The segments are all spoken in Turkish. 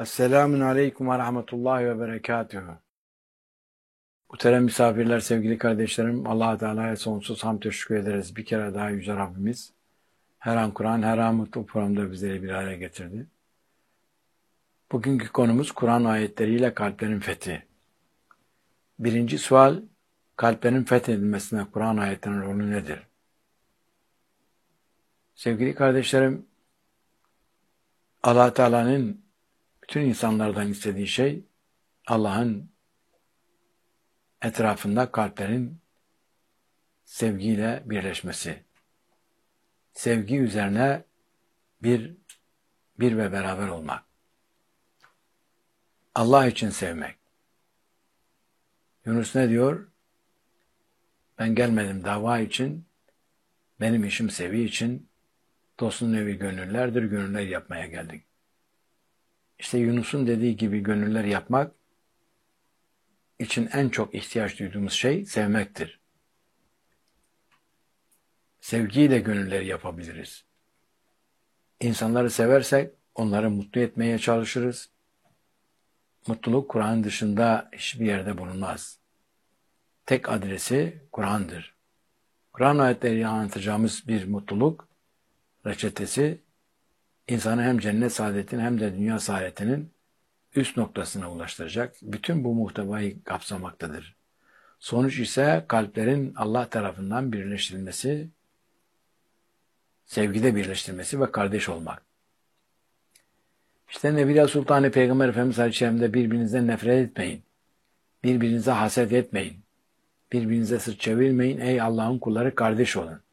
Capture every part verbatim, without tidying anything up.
Esselamun Aleyküm ve Rahmetullahi ve Berekatuhu. Muhterem misafirler, sevgili kardeşlerim, Allah-u Teala'ya sonsuz hamd teşekkür ederiz. Bir kere daha Yüce Rabbimiz her an Kur'an, her an mutlu programda bizleri bir araya getirdi. Bugünkü konumuz Kur'an ayetleriyle kalplerin fethi. Birinci sual, kalplerin fethedilmesine Kur'an ayetlerinin rolü nedir? Sevgili kardeşlerim, Allah-u Teala'nın bütün insanlardan istediği şey, Allah'ın etrafında kalplerin sevgiyle birleşmesi. Sevgi üzerine bir, bir ve beraber olmak. Allah için sevmek. Yunus ne diyor? Ben gelmedim dava için, benim işim sevi için, dostun evi gönüllerdir, gönüller yapmaya geldik. İşte Yunus'un dediği gibi gönüller yapmak için en çok ihtiyaç duyduğumuz şey sevmektir. Sevgiyle gönülleri yapabiliriz. İnsanları seversek onları mutlu etmeye çalışırız. Mutluluk Kur'an dışında hiçbir yerde bulunmaz. Tek adresi Kur'an'dır. Kur'an ayetleriyle anlatacağımız bir mutluluk reçetesi insanı hem cennet saadetinin hem de dünya saadetinin üst noktasına ulaştıracak. Bütün bu muhtevayı kapsamaktadır. Sonuç ise kalplerin Allah tarafından birleştirilmesi, sevgide birleştirilmesi ve kardeş olmak. İşte Nebiler Sultanı Peygamber Efendimiz Aleyhisselam'da birbirinizden nefret etmeyin. Birbirinize haset etmeyin. Birbirinize sırt çevirmeyin. Ey Allah'ın kulları, kardeş olun.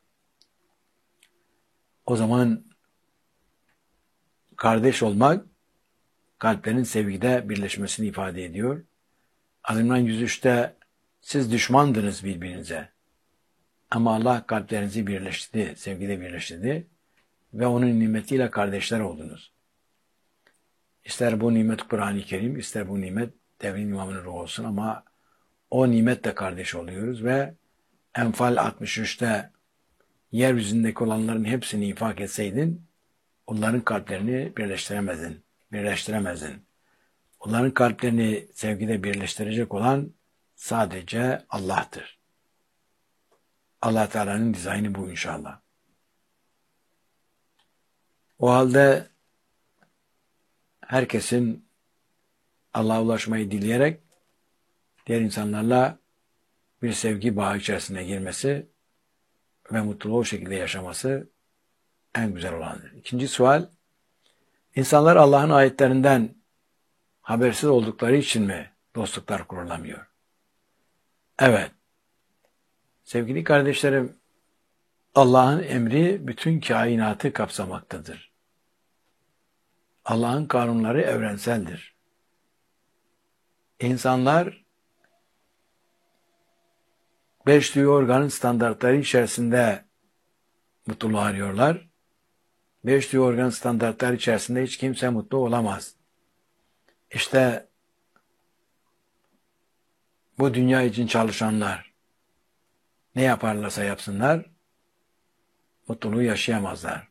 O zaman kardeş olmak kalplerin sevgide birleşmesini ifade ediyor. Ali İmran yüz üçte siz düşmandınız birbirinize. Ama Allah kalplerinizi birleştirdi, sevgide birleştirdi ve onun nimetiyle kardeşler oldunuz. İster bu nimet Kur'an-ı Kerim, ister bu nimet devrin imamının ruhu olsun ama o nimetle kardeş oluyoruz ve Enfal altmış üçte yeryüzündeki olanların hepsini infak etseydin, onların kalplerini birleştiremezdin, birleştiremezdin. Onların kalplerini sevgide birleştirecek olan sadece Allah'tır. Allah Teala'nın dizaynı bu inşallah. O halde herkesin Allah'a ulaşmayı dileyerek diğer insanlarla bir sevgi bağı içerisine girmesi ve mutluluğu o şekilde yaşaması en güzel olandır. İkinci sual, insanlar Allah'ın ayetlerinden habersiz oldukları için mi dostluklar kurulamıyor? Evet. Sevgili kardeşlerim, Allah'ın emri bütün kainatı kapsamaktadır. Allah'ın kanunları evrenseldir. İnsanlar beş duyu organın standartları içerisinde mutluluğu arıyorlar. Beş duyu organ standartları içerisinde hiç kimse mutlu olamaz. İşte bu dünya için çalışanlar ne yaparlarsa yapsınlar, mutluluğu yaşayamazlar.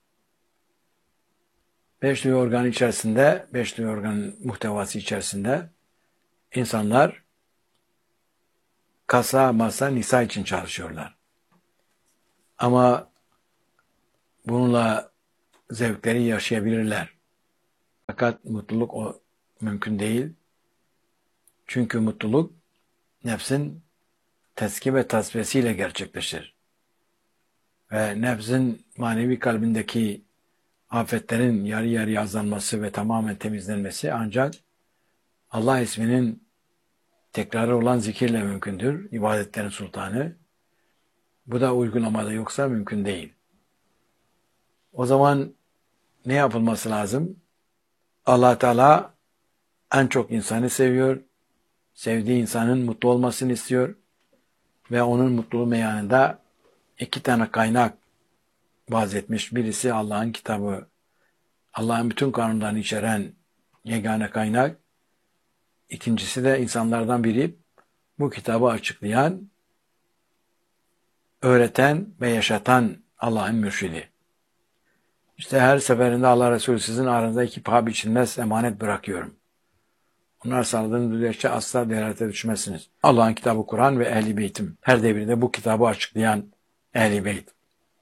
Beş duyu organı içerisinde, beş duyu organın muhtevası içerisinde insanlar kasa, masa, nisa için çalışıyorlar. Ama bununla zevkleri yaşayabilirler. Fakat mutluluk o mümkün değil. Çünkü mutluluk nefsin teski ve tasfiyesiyle gerçekleşir. Ve nefsin manevi kalbindeki afetlerin yarı yarıya azalması ve tamamen temizlenmesi ancak Allah isminin tekrarı olan zikirle mümkündür. İbadetlerin sultanı. Bu da uygulamada yoksa mümkün değil. O zaman ne yapılması lazım? Allah Teala en çok insanı seviyor. Sevdiği insanın mutlu olmasını istiyor. Ve onun mutluluğu meyanında iki tane kaynak vaaz etmiş. Birisi Allah'ın kitabı, Allah'ın bütün kanunlarını içeren yegane kaynak. İkincisi de insanlardan biri bu kitabı açıklayan, öğreten ve yaşatan Allah'ın mürşidi. İşte her seferinde Allah Resulü sizin aranızda iki paha biçilmez emanet bırakıyorum. Onlar sağladığınız müddetçe asla delalete düşmezsiniz. Allah'ın kitabı Kur'an ve Ehl-i Beyt'im. Her devirde bu kitabı açıklayan Ehl-i Beyt.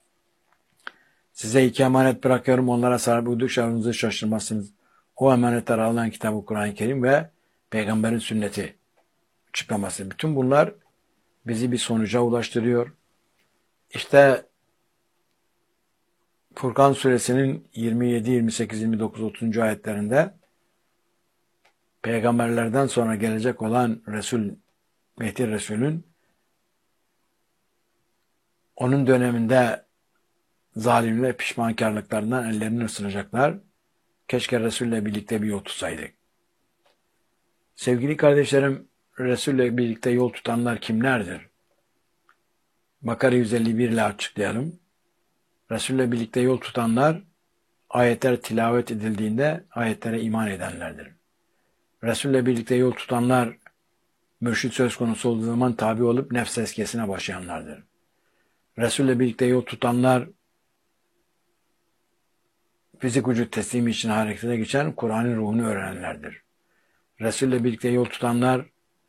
Size iki emanet bırakıyorum. Onlara sahip uydukça aranızı şaşırmazsınız. O emanetler Allah'ın kitabı Kur'an-ı Kerim ve Peygamberin sünneti açıklaması. Bütün bunlar bizi bir sonuca ulaştırıyor. İşte Furkan suresinin yirmi yedi, yirmi sekiz, yirmi dokuz, otuzuncu ayetlerinde peygamberlerden sonra gelecek olan Resul, Mehdi Resul'ün onun döneminde zalimle pişmankarlıklarından ellerini ısıracaklar. Keşke Resul'le birlikte bir yol tutsaydık. Sevgili kardeşlerim, Resul'le birlikte yol tutanlar kimlerdir? Bakara yüz elli bir ile açıklayalım. Resul'le birlikte yol tutanlar, ayetler tilavet edildiğinde ayetlere iman edenlerdir. Resul'le birlikte yol tutanlar, mürşid söz konusu olduğu zaman tabi olup nefs eskesine başlayanlardır. Resul'le birlikte yol tutanlar, fizik vücut teslimi için harekete geçen Kur'an'ın ruhunu öğrenenlerdir. Resul'le birlikte yol tutanlar,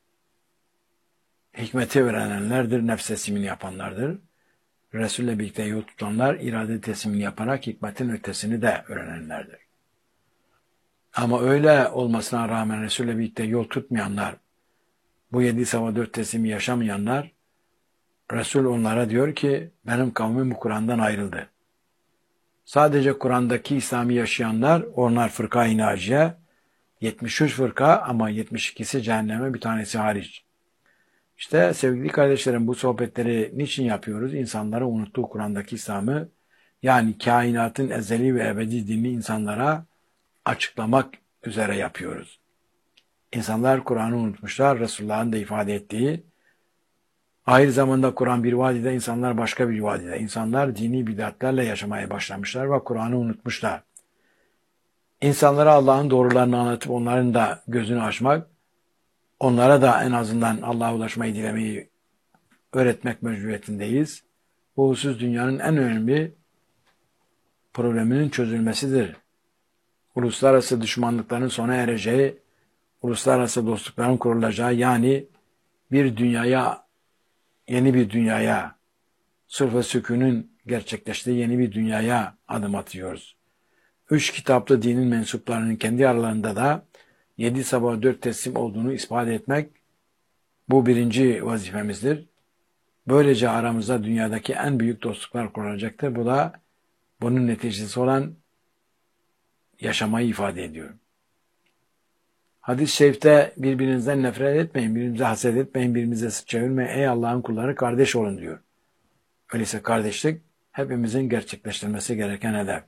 hikmeti öğrenenlerdir, nefs teslimini yapanlardır. Resul'le birlikte yol tutanlar, irade teslimini yaparak hikmetin ötesini de öğrenenlerdir. Ama öyle olmasına rağmen Resul'le birlikte yol tutmayanlar, bu yedi sabah dört teslimi yaşamayanlar, Resul onlara diyor ki, benim kavmim bu Kur'an'dan ayrıldı. Sadece Kur'an'daki İslam'ı yaşayanlar, onlar fırka-i naciye, yetmiş üç fırka ama yetmiş ikisi cehenneme, bir tanesi hariç. İşte sevgili kardeşlerim, bu sohbetleri niçin yapıyoruz? İnsanlara unuttuğu Kur'an'daki İslam'ı, yani kainatın ezeli ve ebedi dinini insanlara açıklamak üzere yapıyoruz. İnsanlar Kur'an'ı unutmuşlar, Resulullah'ın da ifade ettiği, aynı zamanda Kur'an bir vadide, insanlar başka bir vadide. İnsanlar dini bid'atlerle yaşamaya başlamışlar ve Kur'an'ı unutmuşlar. İnsanlara Allah'ın doğrularını anlatıp onların da gözünü açmak, onlara da en azından Allah'a ulaşmayı dilemeyi öğretmek mecburiyetindeyiz. Bu husus dünyanın en önemli probleminin çözülmesidir. Uluslararası düşmanlıkların sona ereceği, uluslararası dostlukların kurulacağı, yani bir dünyaya, yeni bir dünyaya, sırf ve sükûnün gerçekleştiği yeni bir dünyaya adım atıyoruz. Üç kitaplı dinin mensuplarının kendi aralarında da yedi sabah dört teslim olduğunu ispat etmek, bu birinci vazifemizdir. Böylece aramızda dünyadaki en büyük dostluklar kurulacaktır. Bu da bunun neticesi olan yaşamayı ifade ediyor. Hadis-i şerifte birbirinizden nefret etmeyin, birbirinize haset etmeyin, birbirinize sırt çevirmeyin. Ey Allah'ın kulları, kardeş olun diyor. Öyleyse kardeşlik hepimizin gerçekleştirmesi gereken hedef.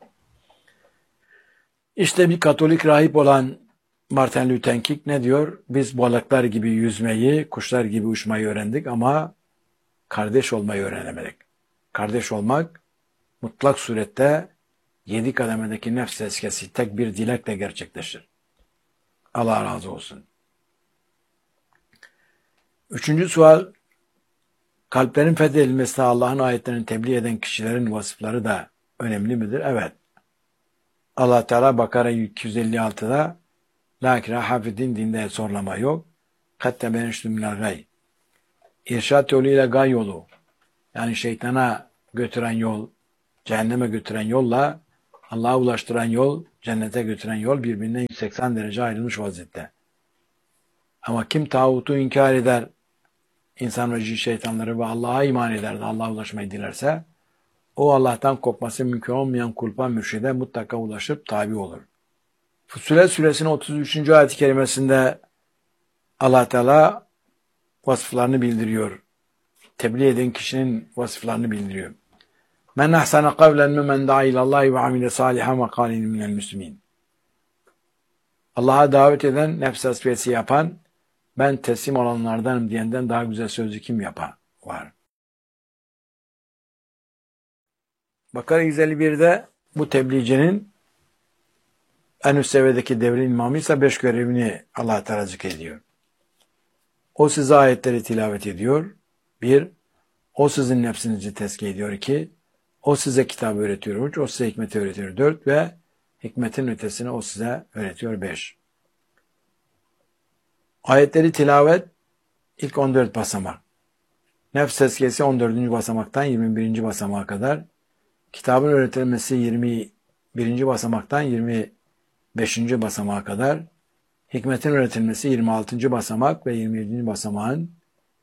İşte bir Katolik rahip olan Martin Luther King ne diyor? Biz balıklar gibi yüzmeyi, kuşlar gibi uçmayı öğrendik ama kardeş olmayı öğrenemedik. Kardeş olmak mutlak surette yedi kademedeki nefs tezkiyesi tek bir dilekle gerçekleşir. Allah razı olsun. Üçüncü sual, kalplerin fethedilmesine Allah'ın ayetlerini tebliğ eden kişilerin vasıfları da önemli midir? Evet. Allah Teala Bakara iki yüz elli altıda La ikrahe fiddin, dinde zorlama yok. Katte beniştüm minel gay. İrşad yoluyla gay yolu, yani şeytana götüren yol, cehenneme götüren yolla Allah'a ulaştıran yol, cennete götüren yol birbirinden yüz seksen derece ayrılmış vaziyette. Ama kim tağutu inkar eder, insan ve cin şeytanları ve Allah'a iman eder de Allah'a ulaşmayı dilerse, o Allah'tan kopması mümkün olmayan kulpa mürşide mutlaka ulaşıp tabi olur. Fussilet suresinin otuz üçüncü ayet-i kerimesinde Allah Teala vasıflarını bildiriyor. Tebliğ eden kişinin vasıflarını bildiriyor. Men ahsana kavlen mimmen da'a ilallahi ve amile salihan ve kâlin minel müslimin. Allah'a davet eden, nefs tasfiyesi yapan, ben teslim olanlardanım diyenden daha güzel sözü kim yapar? Var. Bakara yüz elli birde bu tebliğcinin en üst seviyedeki devrin imamıysa beş görevini Allah Teala zikrediyor. O size ayetleri tilavet ediyor. Bir, o sizin nefsinizi tezkiye ediyor. İki, O size kitabı öğretiyor üç, o size hikmeti öğretiyor dört ve hikmetin ötesini o size öğretiyor beş. Ayetleri tilavet ilk on dört basamak. Nefs tezkiyesi on dördüncü basamaktan yirmi birinci basamağa kadar. Kitabın öğretilmesi yirmi birinci basamaktan yirmi beşinci basamağa kadar. Hikmetin öğretilmesi yirmi altıncı basamak ve yirmi yedinci basamağın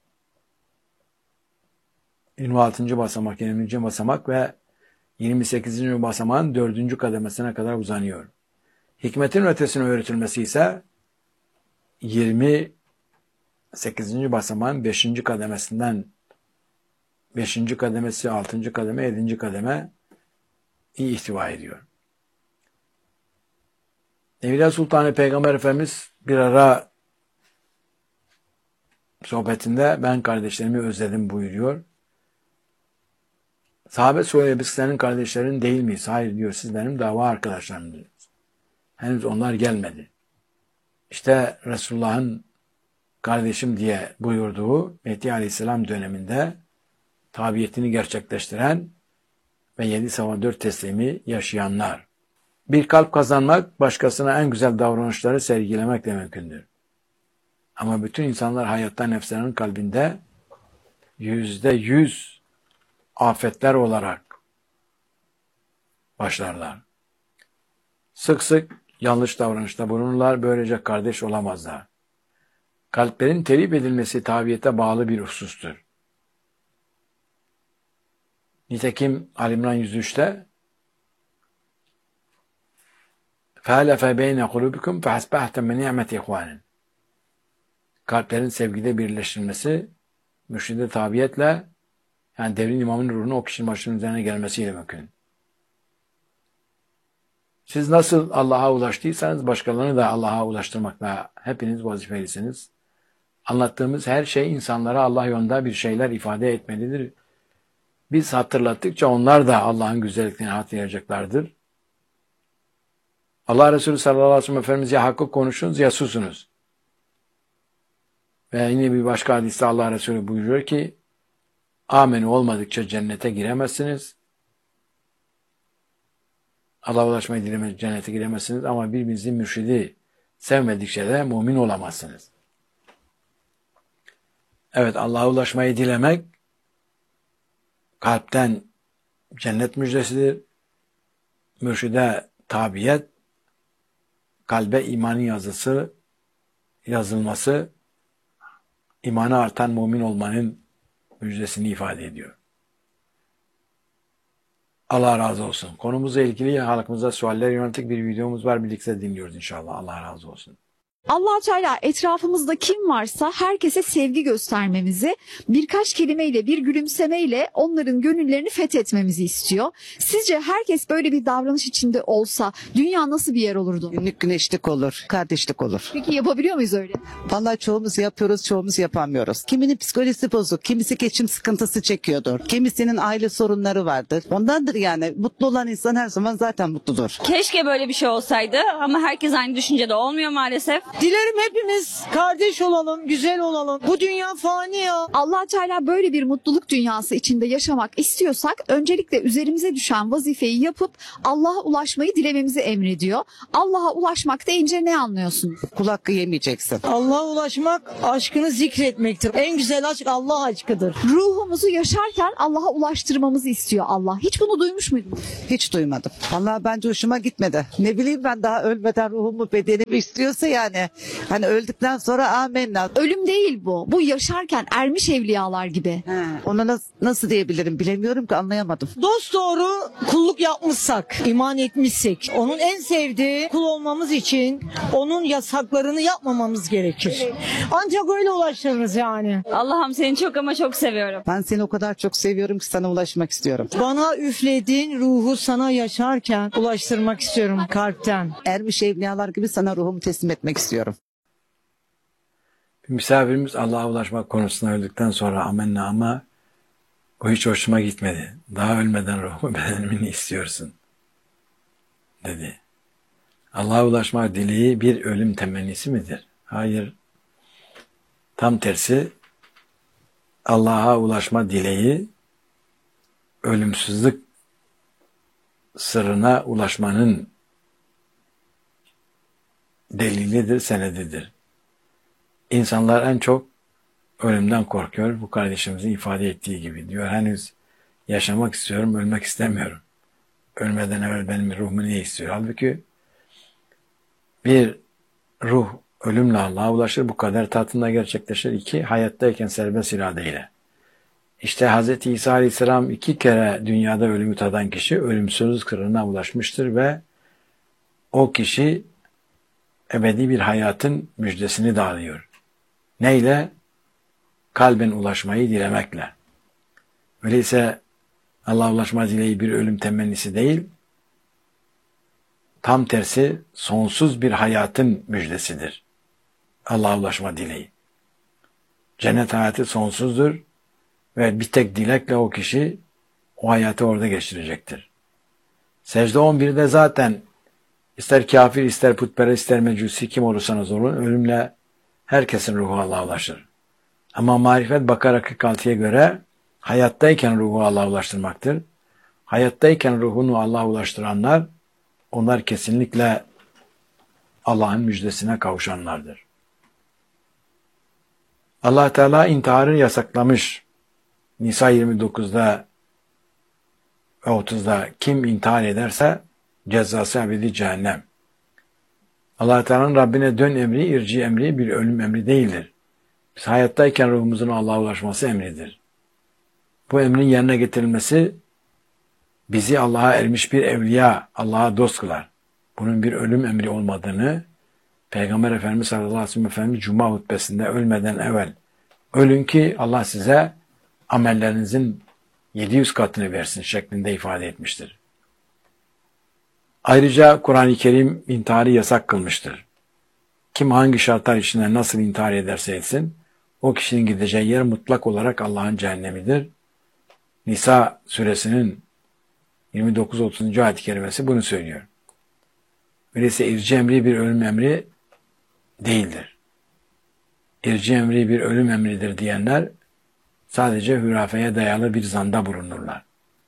yirmi altıncı basamak, yirminci basamak ve yirmi sekizinci basamağın dördüncü kademesine kadar uzanıyor. Hikmetin ötesine öğretilmesi ise yirmi sekizinci basamağın beşinci kademesinden beşinci kademesi, altıncı kademe, yedinci kademe iyi ihtiva ediyor. Evliya Sultanı Peygamber Efendimiz bir ara sohbetinde ben kardeşlerimi özledim buyuruyor. Sahabe soruyor, biz senin kardeşlerin değil miyiz? Hayır diyor, siz benim dava arkadaşlarımdınız. Henüz onlar gelmedi. İşte Resulullah'ın kardeşim diye buyurduğu Mehdi Aleyhisselam döneminde tabiyetini gerçekleştiren ve yedi sabah dört teslimi yaşayanlar. Bir kalp kazanmak, başkasına en güzel davranışları sergilemekle mümkündür. Ama bütün insanlar hayatta nefslerinin kalbinde yüzde yüz afetler olarak başlarlar. Sık sık yanlış davranışta bulunurlar, böylece kardeş olamazlar. Kalplerin terip edilmesi tabiyete bağlı bir husustur. Nitekim Ali İmran yüz üçte فَهَلَفَ بَيْنَ قُلُوبِكُمْ فَحَسْبَحْتَمْ مَنِعْمَةِ اِخْوَانٍ Kalplerin sevgide birleştirilmesi, mürşide tabiyetle, yani devrin imamın ruhunu o kişinin başının üzerine gelmesiyle mümkün. Siz nasıl Allah'a ulaştıysanız başkalarını da Allah'a ulaştırmakla hepiniz vazifelisiniz. Anlattığımız her şey insanlara Allah yolunda bir şeyler ifade etmelidir. Biz hatırlattıkça onlar da Allah'ın güzelliklerini hatırlayacaklardır. Allah Resulü sallallahu aleyhi ve sellem Efendimiz ya hakkı konuşunuz ya susunuz. Ve yine bir başka hadiste Allah Resulü buyuruyor ki ameni olmadıkça cennete giremezsiniz. Allah'a ulaşmayı dilemez, cennete giremezsiniz ama birbirinizin mürşidi sevmedikçe de mümin olamazsınız. Evet, Allah'a ulaşmayı dilemek kalpten cennet müjdesidir. Mürşide tabiyet, kalbe imanın yazısı, yazılması, imanı artan mümin olmanın müjdesini ifade ediyor. Allah razı olsun. Konumuzla ilgili halkımıza sualler yönelik bir videomuz var. Birlikte dinliyoruz inşallah. Allah razı olsun. Allah Teala etrafımızda kim varsa herkese sevgi göstermemizi, birkaç kelimeyle, bir gülümsemeyle onların gönüllerini fethetmemizi istiyor. Sizce herkes böyle bir davranış içinde olsa dünya nasıl bir yer olurdu? Günlük güneşlik olur, kardeşlik olur. Peki yapabiliyor muyuz öyle? Vallahi çoğumuz yapıyoruz, çoğumuz yapamıyoruz. Kiminin psikolojisi bozuk, kimisi geçim sıkıntısı çekiyordur. Kimisinin aile sorunları vardır. Ondandır yani. Mutlu olan insan her zaman zaten mutludur. Keşke böyle bir şey olsaydı ama herkes aynı düşüncede olmuyor maalesef. Dilerim hepimiz kardeş olalım, güzel olalım. Bu dünya fani ya. Allah Teala böyle bir mutluluk dünyası içinde yaşamak istiyorsak öncelikle üzerimize düşen vazifeyi yapıp Allah'a ulaşmayı dilememizi emrediyor. Allah'a ulaşmak deyince ne anlıyorsunuz? Kul hakkı yemeyeceksin. Allah'a ulaşmak aşkını zikretmektir. En güzel aşk Allah aşkıdır. Ruhumuzu yaşarken Allah'a ulaştırmamızı istiyor Allah. Hiç bunu duymuş muydunuz? Hiç duymadım. Vallahi bence hoşuma gitmedi. Ne bileyim ben daha ölmeden ruhumu bedenimi istiyorsa yani. Hani öldükten sonra amenna. Ölüm değil bu. Bu yaşarken ermiş evliyalar gibi. He, ona nasıl, nasıl diyebilirim bilemiyorum ki, anlayamadım. Dost doğru kulluk yapmışsak, iman etmişsek, onun en sevdiği kul olmamız için onun yasaklarını yapmamamız gerekir. Ancak öyle ulaşırız yani. Allah'ım seni çok ama çok seviyorum. Ben seni o kadar çok seviyorum ki sana ulaşmak istiyorum. Bana üflediğin ruhu sana yaşarken ulaştırmak istiyorum kalpten. Ermiş evliyalar gibi sana ruhumu teslim etmek istiyorum. Bir misafirimiz Allah'a ulaşmak konusunda öldükten sonra amenna ama o hiç hoşuma gitmedi. Daha ölmeden ruhumu bedenimi istiyorsun dedi. Allah'a ulaşmak dileği bir ölüm temennisi midir? Hayır. Tam tersi, Allah'a ulaşma dileği ölümsüzlük sırrına ulaşmanın delilidir, senedidir. İnsanlar en çok ölümden korkuyor. Bu kardeşimizin ifade ettiği gibi diyor. Henüz yaşamak istiyorum, ölmek istemiyorum. Ölmeden evvel benim ruhumu niye istiyor? Halbuki bir ruh ölümle Allah'a ulaşır. Bu kadar tatında gerçekleşir. İki, hayattayken serbest iradeyle. İşte Hz. İsa Aleyhisselam iki kere dünyada ölümü tadan kişi ölümsüzlük sırrına ulaşmıştır ve o kişi ebedi bir hayatın müjdesini dağılıyor. Neyle? Kalben ulaşmayı dilemekle. Öyleyse Allah'a ulaşma dileği bir ölüm temennisi değil, tam tersi sonsuz bir hayatın müjdesidir. Allah'a ulaşma dileği. Cennet hayatı sonsuzdur ve bir tek dilekle o kişi o hayatı orada geçirecektir. Secde on birde zaten ister kafir, ister putperest, ister mecusi kim olursanız olun ölümle herkesin ruhu Allah'a ulaşır. Ama marifet Bakara kırk altıya göre hayattayken ruhu Allah'a ulaştırmaktır. Hayattayken ruhunu Allah'a ulaştıranlar, onlar kesinlikle Allah'ın müjdesine kavuşanlardır. Allah Teala intiharı yasaklamış. Nisa yirmi dokuzda ve otuzda kim intihar ederse cezası ebedi cehennem. Allah Teala'nın Rabbine dön emri, irci emri bir ölüm emri değildir. Biz hayattayken ruhumuzun Allah'a ulaşması emridir. Bu emrin yerine getirilmesi bizi Allah'a ermiş bir evliya, Allah'a dost kılar. Bunun bir ölüm emri olmadığını Peygamber Efendimiz sallallahu aleyhi ve sellem Efendimiz Cuma hutbesinde ölmeden evvel ölün ki Allah size amellerinizin yedi yüz katını versin şeklinde ifade etmiştir. Ayrıca Kur'an-ı Kerim intiharı yasak kılmıştır. Kim hangi şartlar içinde nasıl intihar ederse etsin, o kişinin gideceği yer mutlak olarak Allah'ın cehennemidir. Nisa suresinin yirmi dokuz otuzuncu ayet-i kerimesi bunu söylüyor. Öyleyse irci emri bir ölüm emri değildir. İrci emri bir ölüm emridir diyenler sadece hürafeye dayalı bir zanda bulunurlar.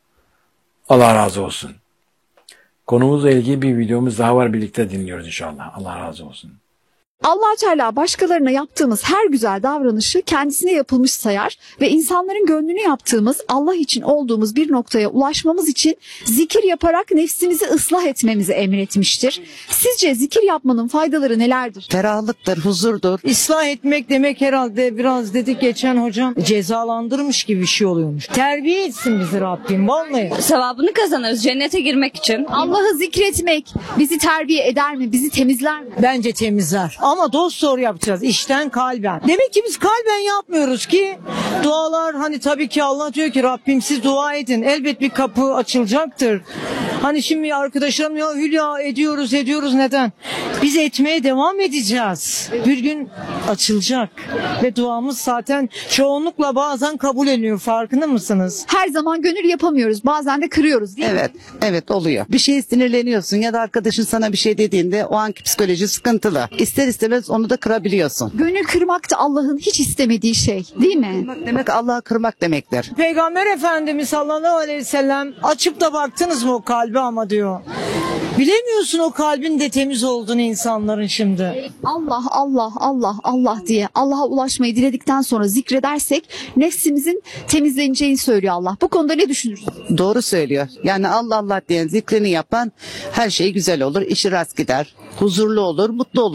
Allah razı olsun. Konumuzla ilgili bir videomuz daha var, birlikte dinliyoruz inşallah. Allah razı olsun. Allah Teala başkalarına yaptığımız her güzel davranışı kendisine yapılmış sayar ve insanların gönlünü yaptığımız, Allah için olduğumuz bir noktaya ulaşmamız için zikir yaparak nefsimizi ıslah etmemizi emretmiştir. Sizce zikir yapmanın faydaları nelerdir? Ferahlıktır, huzurdur. İslah etmek demek herhalde biraz dedik geçen hocam cezalandırmış gibi bir şey oluyormuş. Terbiye etsin bizi Rabbim vallahi. Sevabını kazanırız cennete girmek için. Allah'ı zikretmek bizi terbiye eder mi, bizi temizler mi? Bence temizler. Ama dost doğru yapacağız. İçten kalben. Demek ki biz kalben yapmıyoruz ki dualar hani tabii ki Allah diyor ki Rabbim siz dua edin. Elbet bir kapı açılacaktır. Hani şimdi arkadaşlarım ya Hülya ediyoruz ediyoruz neden? Biz etmeye devam edeceğiz. Bir gün açılacak. Ve duamız zaten çoğunlukla bazen kabul ediliyor. Farkında mısınız? Her zaman gönül yapamıyoruz. Bazen de kırıyoruz değil mi? Evet, evet oluyor. Bir şeye sinirleniyorsun ya da arkadaşın sana bir şey dediğinde o anki psikoloji sıkıntılı. İster istemez onu da kırabiliyorsun. Gönül kırmak da Allah'ın hiç istemediği şey değil mi? Demek Allah'ı kırmak demektir. Peygamber Efendimiz sallallahu aleyhi ve sellem açıp da baktınız mı o kalbi ama diyor. Bilemiyorsun o kalbin de temiz olduğunu insanların şimdi. Allah Allah Allah Allah diye Allah'a ulaşmayı diledikten sonra zikredersek nefsimizin temizleneceğini söylüyor Allah. Bu konuda ne düşünürsünüz? Doğru söylüyor. Yani Allah Allah diyen zikrini yapan her şey güzel olur, işi rast gider, huzurlu olur, mutlu olur.